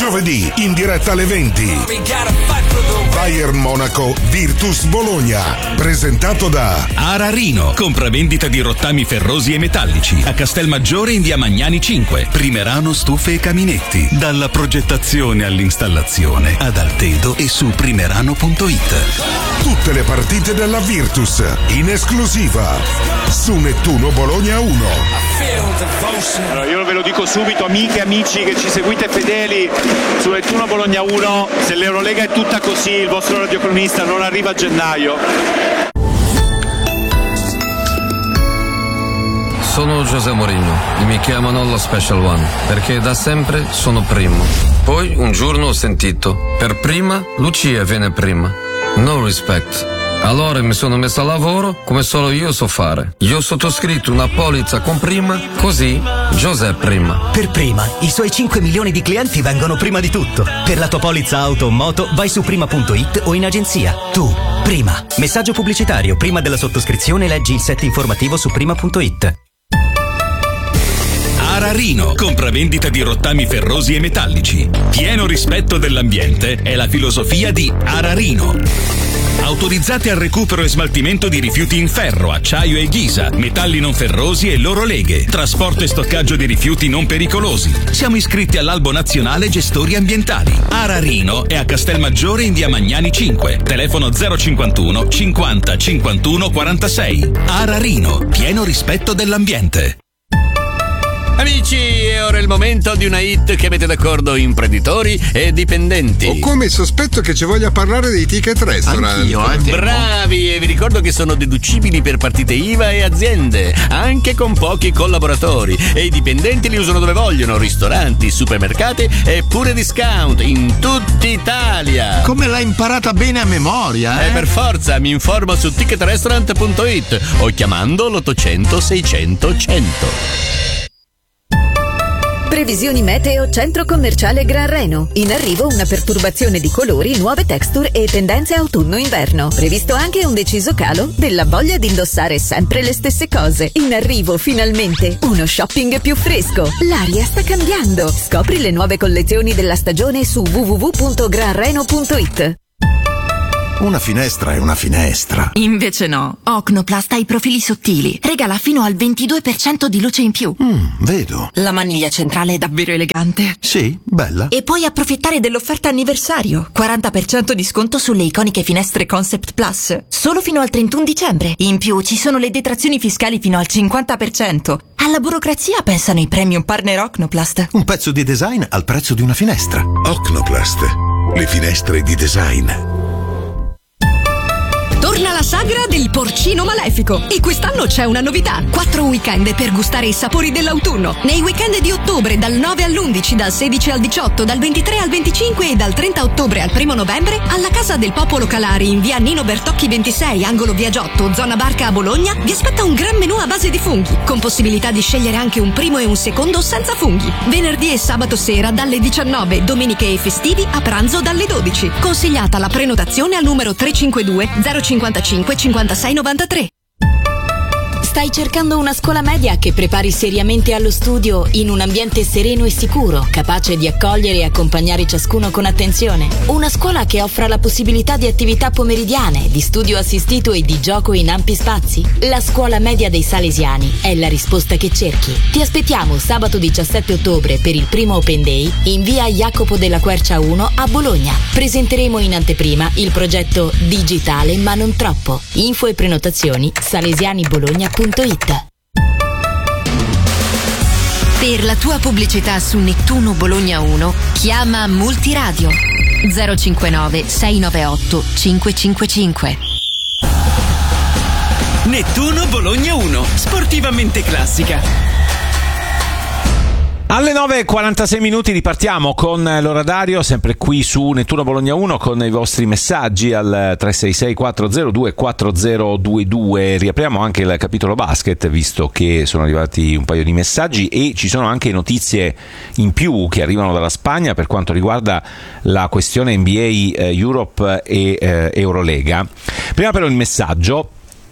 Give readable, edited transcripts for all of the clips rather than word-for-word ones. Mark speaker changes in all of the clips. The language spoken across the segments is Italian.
Speaker 1: Giovedì in diretta alle 20. Bayern Monaco Virtus Bologna, presentato da
Speaker 2: Ararino, compravendita di rottami ferrosi e metallici a Castelmaggiore in via Magnani 5. Primerano stufe e caminetti, dalla progettazione all'installazione ad Altedo e su primerano.it.
Speaker 1: Tutte le partite della Virtus in esclusiva su Nettuno Bologna 1.
Speaker 3: Allora, io ve lo dico subito, amiche e amici che ci seguite fedeli su Nettuno Bologna 1, se l'Eurolega è tutta così, il vostro radiocronista non arriva a gennaio.
Speaker 4: Sono José Mourinho e mi chiamano lo Special One perché da sempre sono primo. Poi un giorno ho sentito, per prima Lucia viene prima. No respect. Allora mi sono messo a lavoro come solo io so fare. Io ho sottoscritto una polizza con prima, così José prima.
Speaker 5: Per prima, i suoi 5 milioni di clienti vengono prima di tutto. Per la tua polizza auto o moto vai su prima.it o in agenzia. Tu, prima. Messaggio pubblicitario. Prima della sottoscrizione leggi il set informativo su prima.it.
Speaker 2: Ararino, compravendita di rottami ferrosi e metallici. Pieno rispetto dell'ambiente è la filosofia di Ararino. Autorizzate al recupero e smaltimento di rifiuti in ferro, acciaio e ghisa, metalli non ferrosi e loro leghe, trasporto e stoccaggio di rifiuti non pericolosi. Siamo iscritti all'Albo Nazionale Gestori Ambientali. Ararino è a Castelmaggiore in via Magnani 5. Telefono 051 50 51 46. Ararino, pieno rispetto dell'ambiente.
Speaker 6: Amici, è ora il momento di una hit che mette d'accordo imprenditori e dipendenti.
Speaker 7: Ho come sospetto che ci voglia parlare dei ticket restaurant.
Speaker 6: Anch'io, bravi, e vi ricordo che sono deducibili per partite IVA e aziende, anche con pochi collaboratori. E i dipendenti li usano dove vogliono, ristoranti, supermercati e pure discount in tutta Italia.
Speaker 8: Come l'hai imparata bene a memoria, eh?
Speaker 6: Per forza, mi informo su ticketrestaurant.it o chiamando l'800 600 100.
Speaker 9: Previsioni meteo Centro Commerciale Gran Reno. In arrivo una perturbazione di colori, nuove texture e tendenze autunno-inverno. Previsto anche un deciso calo della voglia di indossare sempre le stesse cose. In arrivo finalmente uno shopping più fresco. L'aria sta cambiando. Scopri le nuove collezioni della stagione su www.granreno.it.
Speaker 8: Una finestra è una finestra.
Speaker 10: Invece no. Ocnoplast ha i profili sottili. Regala fino al 22% di luce in più.
Speaker 8: Vedo.
Speaker 10: La maniglia centrale è davvero elegante.
Speaker 8: Sì, bella.
Speaker 10: E puoi approfittare dell'offerta anniversario. 40% di sconto sulle iconiche finestre Concept Plus. Solo fino al 31 dicembre. In più ci sono le detrazioni fiscali fino al 50%. Alla burocrazia pensano i premium partner Ocnoplast.
Speaker 8: Un pezzo di design al prezzo di una finestra.
Speaker 1: Ocnoplast, le finestre di design.
Speaker 11: Torna la sagra del porcino malefico e quest'anno c'è una novità. 4 weekend per gustare i sapori dell'autunno. Nei weekend di ottobre dal 9 all'11, dal 16 al 18, dal 23 al 25 e dal 30 ottobre al 1 novembre alla Casa del Popolo Calari in via Nino Bertocchi 26, angolo via Giotto, zona Barca a Bologna, vi aspetta un gran menù a base di funghi, con possibilità di scegliere anche un primo e un secondo senza funghi. Venerdì e sabato sera dalle 19, domeniche e festivi a pranzo dalle 12. Consigliata la prenotazione al numero 352 055 56 93.
Speaker 12: Stai cercando una scuola media che prepari seriamente allo studio in un ambiente sereno e sicuro, capace di accogliere e accompagnare ciascuno con attenzione? Una scuola che offra la possibilità di attività pomeridiane, di studio assistito e di gioco in ampi spazi? La scuola media dei Salesiani è la risposta che cerchi. Ti aspettiamo sabato 17 ottobre per il primo Open Day in via Jacopo della Quercia 1 a Bologna. Presenteremo in anteprima il progetto Digitale ma non troppo. Info e prenotazioni salesianibologna.it.
Speaker 11: Per la tua pubblicità su Nettuno Bologna 1 chiama Multiradio 059 698 555.
Speaker 13: Nettuno Bologna 1, sportivamente classica.
Speaker 14: Alle 9:46 ripartiamo con l'oradario, sempre qui su Nettuno Bologna 1 con i vostri messaggi al 366 402 4022. Riapriamo anche il capitolo basket, visto che sono arrivati un paio di messaggi e ci sono anche notizie in più che arrivano dalla Spagna per quanto riguarda la questione NBA Europe e Eurolega. Prima però il messaggio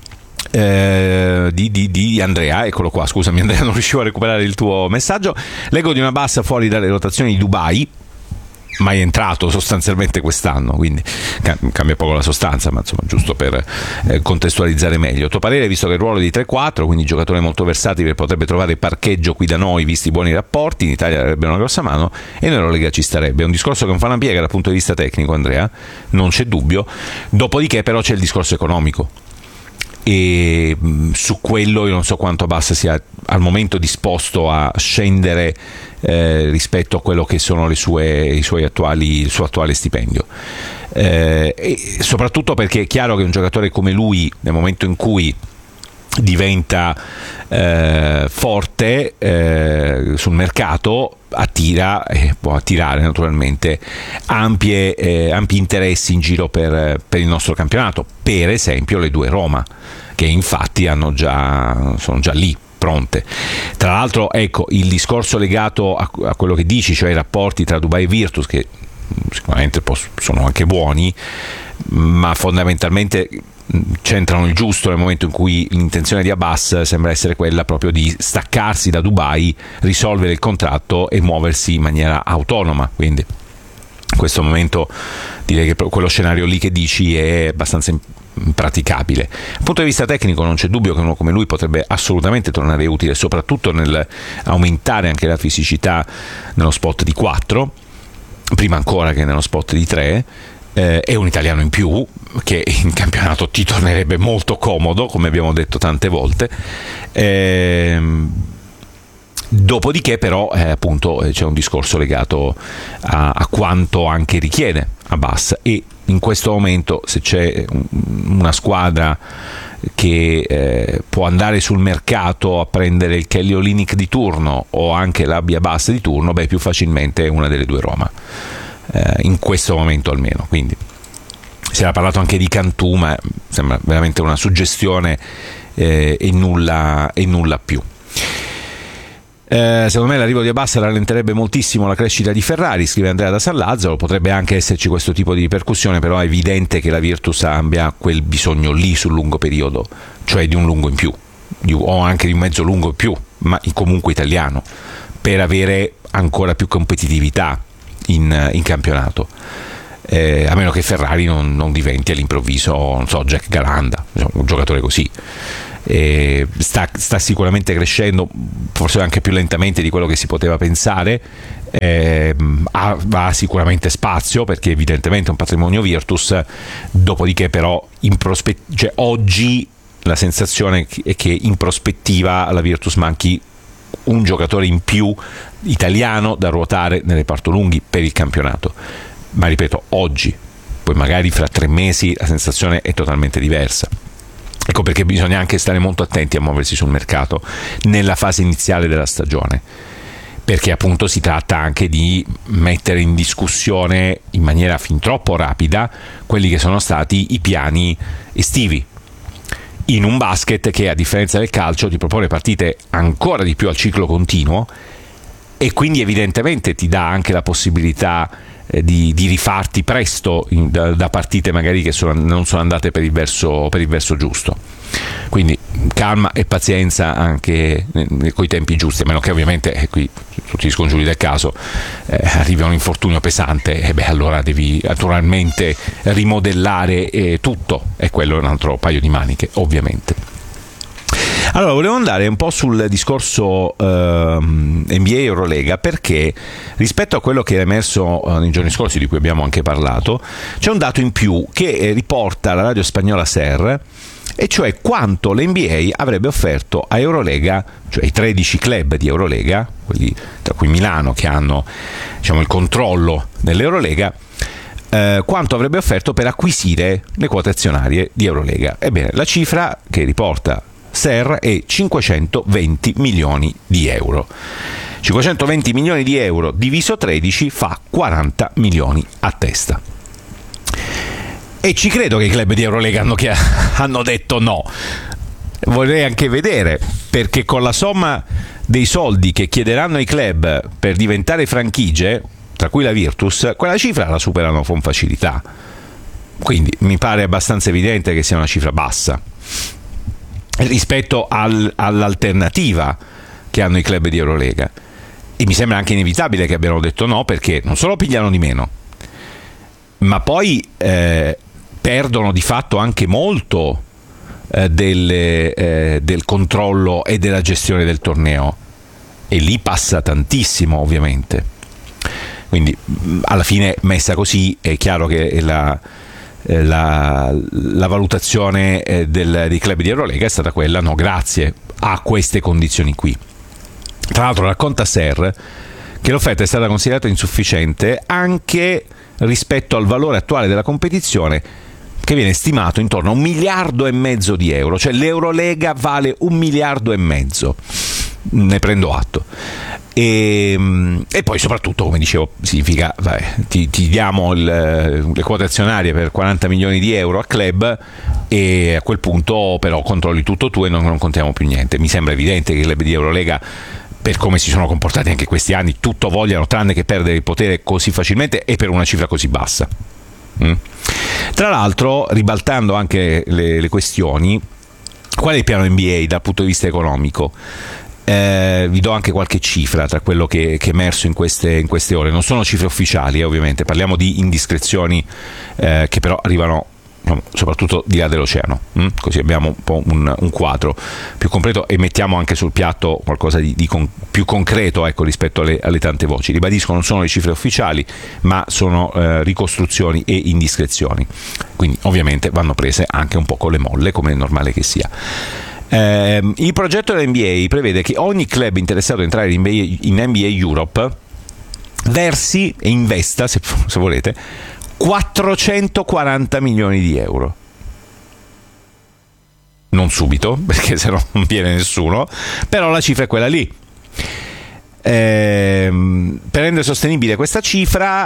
Speaker 14: di Andrea, eccolo qua, scusami Andrea, non riuscivo a recuperare il tuo messaggio. Leggo di una bassa fuori dalle rotazioni di Dubai. mai entrato sostanzialmente quest'anno, quindi cambia poco la sostanza, ma insomma giusto per contestualizzare meglio. Tuo parere, visto che il ruolo è di 3-4, quindi giocatore molto versatile, potrebbe trovare parcheggio qui da noi visti i buoni rapporti, in Italia avrebbe una grossa mano e in Eurolega ci starebbe. È un discorso che non fa una piega dal punto di vista tecnico, Andrea, non c'è dubbio. Dopodiché però c'è il discorso economico, e su quello io non so quanto Abbas sia al momento disposto a scendere rispetto a quello che sono il suo attuale stipendio, e soprattutto perché è chiaro che un giocatore come lui, nel momento in cui diventa forte sul mercato, attira e può attirare naturalmente ampi interessi in giro per il nostro campionato, per esempio le due Roma, che infatti sono già lì pronte. Tra l'altro, ecco, il discorso legato a quello che dici, cioè i rapporti tra Dubai e Virtus, che sicuramente sono anche buoni, ma fondamentalmente c'entrano il giusto nel momento in cui l'intenzione di Abbas sembra essere quella proprio di staccarsi da Dubai, risolvere il contratto e muoversi in maniera autonoma. Quindi in questo momento direi che quello scenario lì che dici è abbastanza impraticabile. Dal punto di vista tecnico non c'è dubbio che uno come lui potrebbe assolutamente tornare utile, soprattutto nel aumentare anche la fisicità nello spot di 4, prima ancora che nello spot di 3. È un italiano in più che in campionato ti tornerebbe molto comodo, come abbiamo detto tante volte. Dopodiché però appunto c'è un discorso legato a quanto anche richiede Abbas, e in questo momento se c'è una squadra che può andare sul mercato a prendere il Kelly Olynyk di turno o anche l'Abbi Abbas di turno, più facilmente è una delle due Roma, in questo momento almeno. Quindi si era parlato anche di Cantù, ma sembra veramente una suggestione e nulla più. Secondo me l'arrivo di Abbas rallenterebbe moltissimo la crescita di Ferrari, scrive Andrea da San Lazzaro. Potrebbe anche esserci questo tipo di ripercussione, però è evidente che la Virtus abbia quel bisogno lì sul lungo periodo, cioè di un lungo in più, o anche di un mezzo lungo in più, ma comunque italiano, per avere ancora più competitività in campionato, a meno che Ferrari non diventi all'improvviso, non so, Jack Galanda, un giocatore così. Sta sicuramente crescendo, forse anche più lentamente di quello che si poteva pensare, ha sicuramente spazio perché evidentemente è un patrimonio Virtus. Dopodiché però cioè, oggi la sensazione è che in prospettiva alla Virtus manchi un giocatore in più italiano da ruotare nel reparto lunghi per il campionato, ma ripeto, oggi. Poi magari fra 3 mesi la sensazione è totalmente diversa. Ecco perché bisogna anche stare molto attenti a muoversi sul mercato nella fase iniziale della stagione, perché appunto si tratta anche di mettere in discussione in maniera fin troppo rapida quelli che sono stati i piani estivi, in un basket che, a differenza del calcio, ti propone partite ancora di più al ciclo continuo, e quindi evidentemente ti dà anche la possibilità di rifarti presto da partite magari che non sono andate per il verso giusto. Quindi calma e pazienza anche coi tempi giusti, a meno che ovviamente qui tutti gli scongiuri del caso arrivi a un infortunio pesante, e allora devi naturalmente rimodellare tutto, e quello è un altro paio di maniche, ovviamente. Allora, volevo andare un po' sul discorso NBA e Eurolega, perché rispetto a quello che è emerso nei giorni scorsi, di cui abbiamo anche parlato, c'è un dato in più che riporta la radio spagnola SER, e cioè quanto l'NBA avrebbe offerto a Eurolega, cioè i 13 club di Eurolega, quelli tra cui Milano, che hanno, diciamo, il controllo dell'Eurolega, quanto avrebbe offerto per acquisire le quote azionarie di Eurolega. Ebbene, la cifra che riporta SER è 520 milioni di euro. 520 milioni di euro diviso 13 fa 40 milioni a testa. E ci credo che i club di Eurolega hanno detto no. Vorrei anche vedere, perché con la somma dei soldi che chiederanno i club per diventare franchigie, tra cui la Virtus, quella cifra la superano con facilità. Quindi mi pare abbastanza evidente che sia una cifra bassa rispetto all'alternativa che hanno i club di Eurolega. E mi sembra anche inevitabile che abbiano detto no, perché non solo pigliano di meno, ma poi perdono di fatto anche molto del controllo e della gestione del torneo, e lì passa tantissimo ovviamente. Quindi alla fine, messa così, è chiaro che la valutazione dei club di Eurolega è stata quella: no grazie a queste condizioni qui. Tra l'altro racconta Ser che l'offerta è stata considerata insufficiente anche rispetto al valore attuale della competizione, che viene stimato intorno a 1,5 miliardi di euro, cioè l'Eurolega vale 1,5 miliardi, ne prendo atto. E poi soprattutto, come dicevo, significa ti diamo le quote azionarie per 40 milioni di euro a club, e a quel punto però controlli tutto tu e non contiamo più niente. Mi sembra evidente che i club di Eurolega, per come si sono comportati anche questi anni, tutto vogliano tranne che perdere il potere così facilmente e per una cifra così bassa. Tra l'altro, ribaltando anche le questioni, qual è il piano NBA dal punto di vista economico? Vi do anche qualche cifra tra quello che è emerso in queste ore. Non sono cifre ufficiali, ovviamente, parliamo di indiscrezioni che però arrivano soprattutto di là dell'oceano, così abbiamo un po' un quadro più completo e mettiamo anche sul piatto qualcosa di più concreto, ecco, rispetto alle tante voci. Ribadisco, non sono le cifre ufficiali, ma sono ricostruzioni e indiscrezioni, quindi ovviamente vanno prese anche un po' con le molle, come è normale che sia. Il progetto dell'NBA prevede che ogni club interessato a entrare in NBA Europe versi e investa, se volete, 440 milioni di euro. Non subito, perché se no non viene nessuno, però la cifra è quella lì. Per rendere sostenibile questa cifra,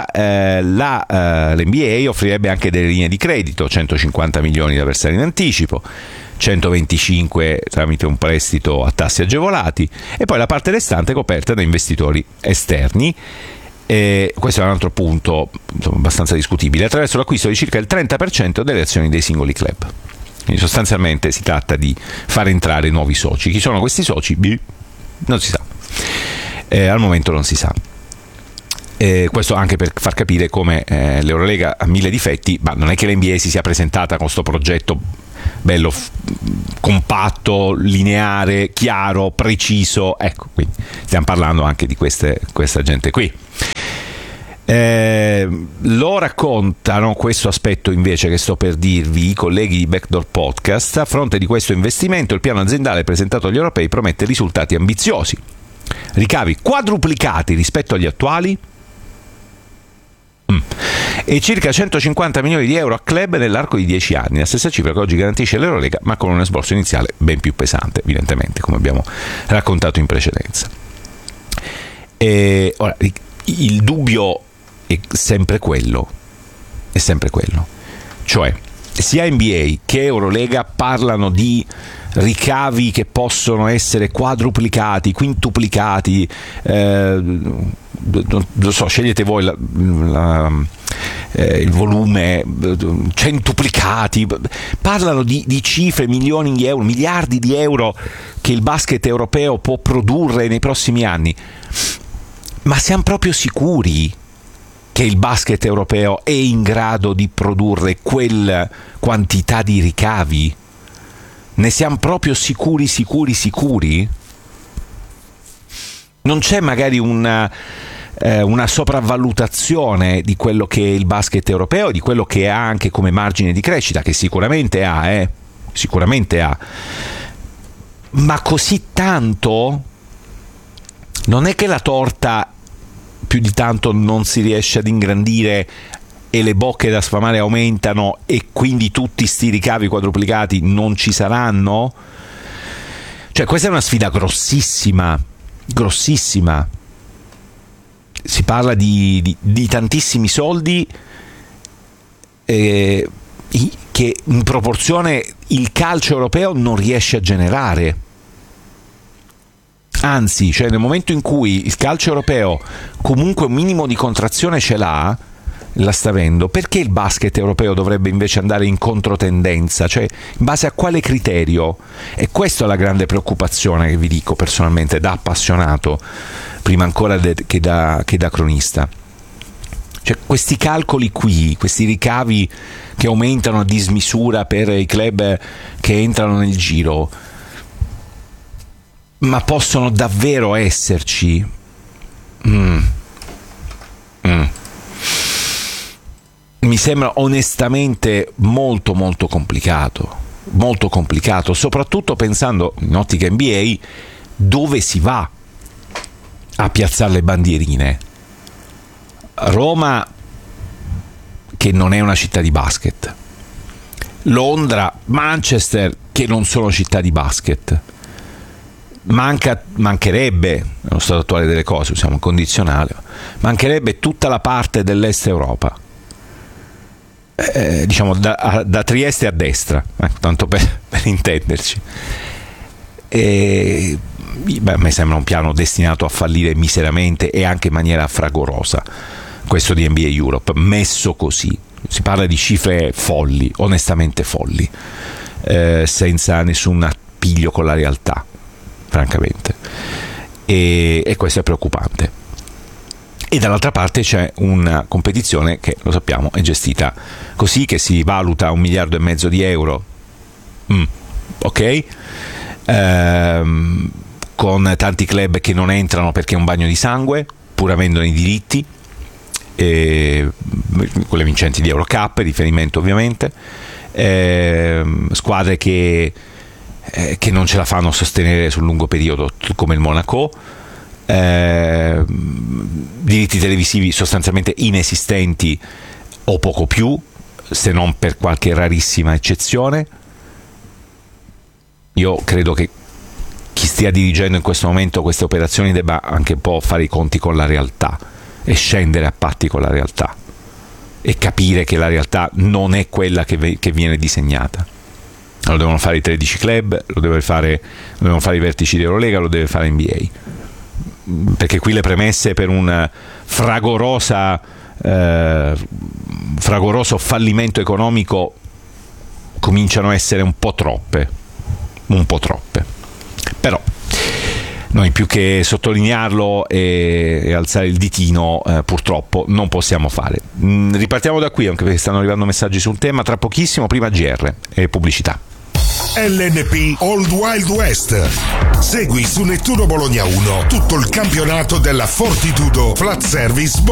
Speaker 14: l'NBA offrirebbe anche delle linee di credito, 150 milioni da versare in anticipo, 125 tramite un prestito a tassi agevolati, e poi la parte restante coperta da investitori esterni. Questo è un altro punto abbastanza discutibile, attraverso l'acquisto di circa il 30% delle azioni dei singoli club. Quindi sostanzialmente si tratta di far entrare nuovi soci. Chi sono questi soci? Non si sa, al momento non si sa. Questo anche per far capire come l'Eurolega ha mille difetti, ma non è che l'NBA si sia presentata con questo progetto bello, compatto, lineare, chiaro, preciso. Ecco, quindi stiamo parlando anche di questa gente qui. Lo raccontano questo aspetto invece che sto per dirvi i colleghi di Backdoor Podcast. A fronte di questo investimento, il piano aziendale presentato agli europei promette risultati ambiziosi: ricavi quadruplicati rispetto agli attuali e circa 150 milioni di euro a club nell'arco di 10 anni, la stessa cifra che oggi garantisce l'Eurolega, ma con un esborso iniziale ben più pesante, evidentemente, come abbiamo raccontato in precedenza. Ora, il dubbio è sempre quello, cioè sia NBA che Eurolega parlano di ricavi che possono essere quadruplicati, quintuplicati, lo so, scegliete voi il volume, centuplicati, parlano di cifre, milioni di euro, miliardi di euro che il basket europeo può produrre nei prossimi anni. Ma siamo proprio sicuri che il basket europeo è in grado di produrre quella quantità di ricavi? Ne siamo proprio sicuri? Non c'è magari una sopravvalutazione di quello che è il basket europeo, di quello che ha anche come margine di crescita, che sicuramente ha, ma così tanto? Non è che la torta più di tanto non si riesce ad ingrandire e le bocche da sfamare aumentano e quindi tutti sti ricavi quadruplicati non ci saranno? Cioè, questa è una sfida grossissima. Si parla di tantissimi soldi che in proporzione il calcio europeo non riesce a generare. Anzi, cioè nel momento in cui il calcio europeo comunque un minimo di contrazione ce l'ha, la sta avendo, perché il basket europeo dovrebbe invece andare in controtendenza? Cioè, in base a quale criterio? E questa è la grande preoccupazione che vi dico personalmente, da appassionato, prima ancora che da cronista. Cioè, questi calcoli qui, questi ricavi che aumentano a dismisura per i club che entrano nel giro, ma possono davvero esserci? Mi sembra onestamente molto molto complicato, soprattutto pensando in ottica NBA dove si va a piazzare le bandierine. Roma, che non è una città di basket, Londra, Manchester, che non sono città di basket. Mancherebbe, nello stato attuale delle cose, usiamo un condizionale, mancherebbe tutta la parte dell'est Europa, diciamo da Trieste a destra, tanto per intenderci. A me sembra un piano destinato a fallire miseramente e anche in maniera fragorosa, questo di NBA Europe, messo così. Si parla di cifre folli, onestamente folli, senza nessun appiglio con la realtà, francamente, e questo è preoccupante. E dall'altra parte c'è una competizione che, lo sappiamo, è gestita così, che si valuta 1,5 miliardi di euro, ok, con tanti club che non entrano perché è un bagno di sangue, pur avendone i diritti, quelle vincenti di Eurocup, riferimento ovviamente, squadre che non ce la fanno sostenere sul lungo periodo, come il Monaco, diritti televisivi sostanzialmente inesistenti o poco più, se non per qualche rarissima eccezione. Io credo che chi stia dirigendo in questo momento queste operazioni debba anche un po' fare i conti con la realtà e scendere a patti con la realtà e capire che la realtà non è quella che viene disegnata. Lo devono fare i 13 club, lo devono fare i vertici di Eurolega, lo deve fare NBA, perché qui le premesse per un fragoroso fallimento economico cominciano a essere un po' troppe. Però noi, più che sottolinearlo e alzare il ditino, purtroppo non possiamo fare. Ripartiamo da qui, anche perché stanno arrivando messaggi sul tema. Tra pochissimo, prima GR e pubblicità.
Speaker 1: LNP Old Wild West. Segui su Nettuno Bologna 1 tutto il campionato della Fortitudo Flat Service